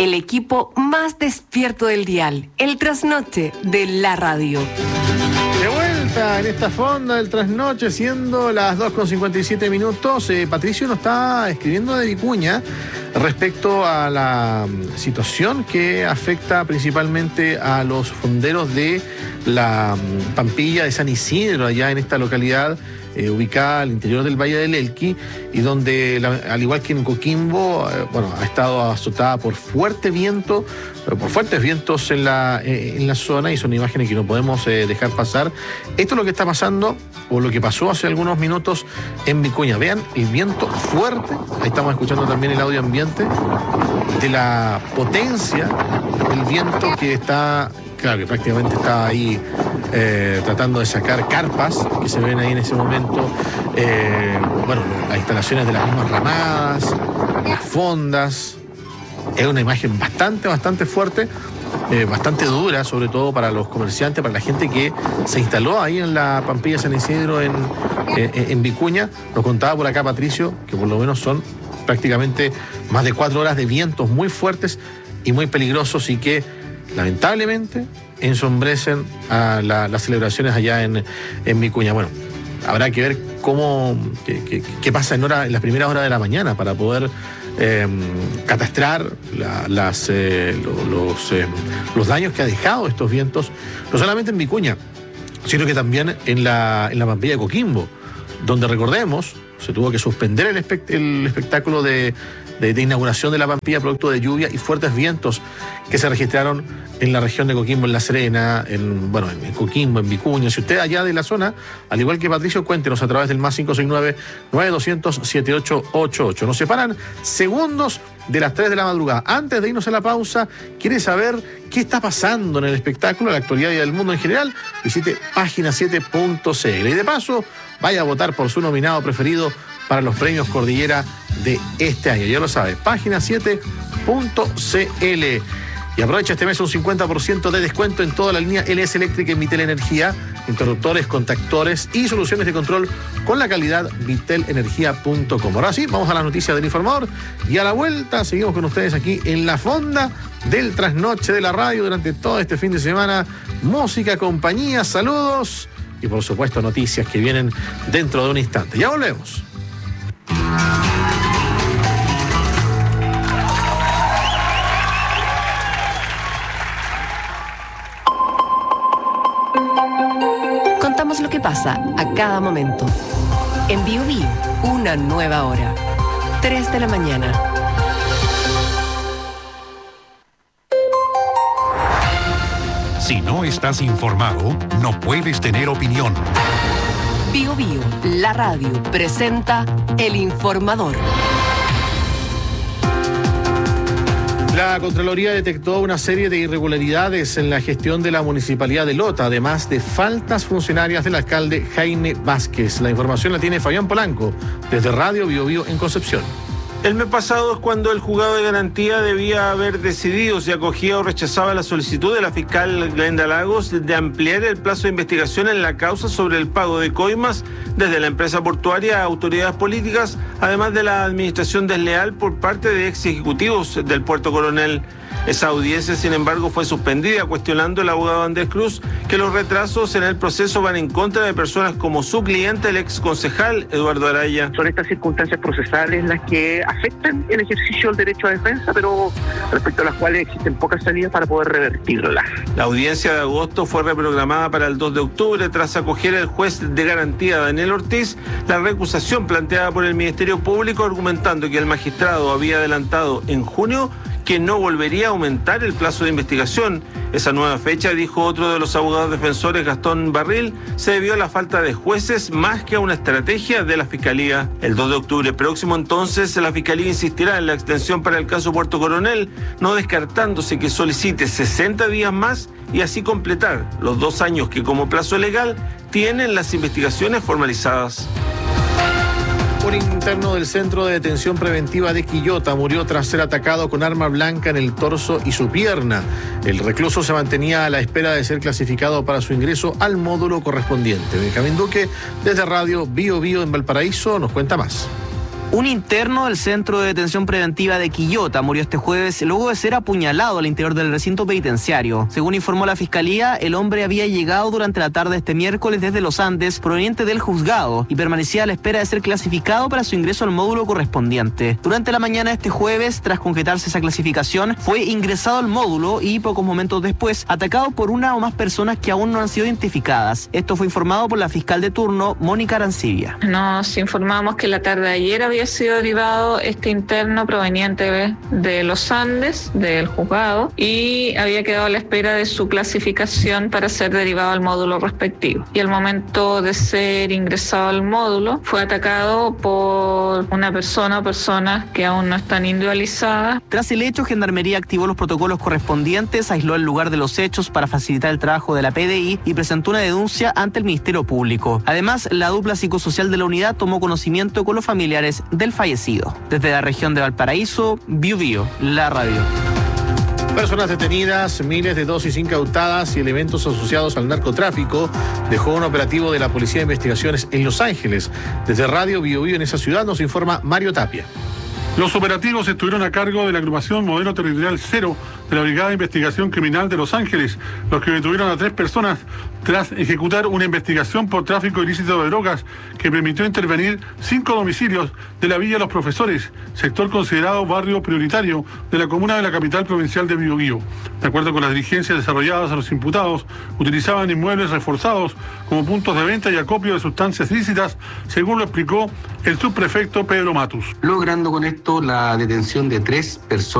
el equipo más despierto del dial, el trasnoche de la radio. De vuelta en esta fonda del trasnoche, siendo las 2:57. Patricio nos está escribiendo de Vicuña respecto a la situación que afecta principalmente a los fonderos de la Pampilla de San Isidro, allá en esta localidad ubicada al interior del Valle del Elqui, y donde, al igual que en Coquimbo, ha estado azotada por fuerte viento, por fuertes vientos en la zona, y son imágenes que no podemos dejar pasar. Esto es lo que está pasando, o lo que pasó hace algunos minutos en Vicuña. Vean el viento fuerte, ahí estamos escuchando también el audio ambiente de la potencia del viento que está, claro, que prácticamente está ahí tratando de sacar carpas que se ven ahí en ese momento, las instalaciones de las mismas ramadas, las fondas. Es una imagen bastante fuerte, bastante dura, sobre todo para los comerciantes, para la gente que se instaló ahí en la Pampilla San Isidro en Vicuña. Nos contaba por acá Patricio que por lo menos son prácticamente más de 4 horas de vientos muy fuertes y muy peligrosos, y que lamentablemente ensombrecen a las celebraciones allá en Vicuña. Bueno, habrá que ver qué pasa en las primeras horas de la mañana para poder catastrar los daños que ha dejado estos vientos, no solamente en Vicuña, sino que también en la Pampilla de Coquimbo, donde, recordemos, se tuvo que suspender el espectáculo de inauguración de la Pampilla producto de lluvia y fuertes vientos que se registraron en la región de Coquimbo, en La Serena, en Coquimbo, en Vicuña. Si usted allá de la zona, al igual que Patricio, cuéntenos a través del más 569-9200-7888. Nos separan segundos de las 3 de la madrugada. Antes de irnos a la pausa, ¿quiere saber qué está pasando en el espectáculo, la actualidad y del mundo en general? Visite página7.cl y de paso vaya a votar por su nominado preferido para los premios Cordillera de este año. Ya lo sabe, página7.cl. Y aprovecha este mes un 50% de descuento en toda la línea LS Eléctrica y Vitel Energía, interruptores, contactores y soluciones de control con la calidad vitelenergia.com. Ahora sí, vamos a las noticias del informador, y a la vuelta seguimos con ustedes aquí en la fonda del trasnoche de la radio durante todo este fin de semana. Música, compañía, saludos y por supuesto noticias que vienen dentro de un instante. Ya volvemos. Contamos lo que pasa a cada momento. En Bio-Bio, una nueva hora. 3 de la mañana. Si no estás informado, no puedes tener opinión. Bio-Bio, la radio, presenta El Informador. La Contraloría detectó una serie de irregularidades en la gestión de la Municipalidad de Lota, además de faltas funcionarias del alcalde Jaime Vázquez. La información la tiene Fabián Polanco, desde Radio Bio-Bio en Concepción. El mes pasado es cuando el juzgado de garantía debía haber decidido si acogía o rechazaba la solicitud de la fiscal Glenda Lagos de ampliar el plazo de investigación en la causa sobre el pago de coimas desde la empresa portuaria a autoridades políticas, además de la administración desleal por parte de ex ejecutivos del Puerto Coronel. Esa audiencia, sin embargo, fue suspendida, cuestionando el abogado Andrés Cruz que los retrasos en el proceso van en contra de personas como su cliente, el ex concejal Eduardo Araya. Son estas circunstancias procesales las que afectan el ejercicio del derecho a defensa, pero respecto a las cuales existen pocas salidas para poder revertirlas. La audiencia de agosto fue reprogramada para el 2 de octubre tras acoger el juez de garantía Daniel Ortiz la recusación planteada por el Ministerio Público, argumentando que el magistrado había adelantado en junio que no volvería a aumentar el plazo de investigación. Esa nueva fecha, dijo otro de los abogados defensores, Gastón Barril, se debió a la falta de jueces más que a una estrategia de la Fiscalía. El 2 de octubre próximo, entonces, la Fiscalía insistirá en la extensión para el caso Puerto Coronel, no descartándose que solicite 60 días más y así completar los 2 años que como plazo legal tienen las investigaciones formalizadas. Un interno del Centro de Detención Preventiva de Quillota murió tras ser atacado con arma blanca en el torso y su pierna. El recluso se mantenía a la espera de ser clasificado para su ingreso al módulo correspondiente. Benjamín Duque, desde Radio Bio-Bio en Valparaíso, nos cuenta más. Un interno del Centro de Detención Preventiva de Quillota murió este jueves luego de ser apuñalado al interior del recinto penitenciario. Según informó la Fiscalía, el hombre había llegado durante la tarde de este miércoles desde Los Andes, proveniente del juzgado, y permanecía a la espera de ser clasificado para su ingreso al módulo correspondiente. Durante la mañana de este jueves, tras concretarse esa clasificación, fue ingresado al módulo y pocos momentos después atacado por una o más personas que aún no han sido identificadas. Esto fue informado por la fiscal de turno, Mónica Arancibia. Nos informamos que la tarde de ayer había sido derivado este interno proveniente de Los Andes, del juzgado, y había quedado a la espera de su clasificación para ser derivado al módulo respectivo. Y al momento de ser ingresado al módulo, fue atacado por una persona o personas que aún no están individualizadas. Tras el hecho, Gendarmería activó los protocolos correspondientes, aisló el lugar de los hechos para facilitar el trabajo de la PDI y presentó una denuncia ante el Ministerio Público. Además, la dupla psicosocial de la unidad tomó conocimiento con los familiares del fallecido. Desde la región de Valparaíso, Biobío, la radio. Personas detenidas, miles de dosis incautadas y elementos asociados al narcotráfico dejó un operativo de la Policía de Investigaciones en Los Ángeles. Desde Radio Biobío en esa ciudad nos informa Mario Tapia. Los operativos estuvieron a cargo de la agrupación Modelo Territorial 0 de la Brigada de Investigación Criminal de Los Ángeles, los que detuvieron a 3 personas tras ejecutar una investigación por tráfico ilícito de drogas que permitió intervenir 5 domicilios de la Villa Los Profesores, sector considerado barrio prioritario de la comuna de la capital provincial de Biobío. De acuerdo con las diligencias desarrolladas a los imputados, utilizaban inmuebles reforzados como puntos de venta y acopio de sustancias ilícitas, según lo explicó el subprefecto Pedro Matus. Logrando con esto la detención de 3 personas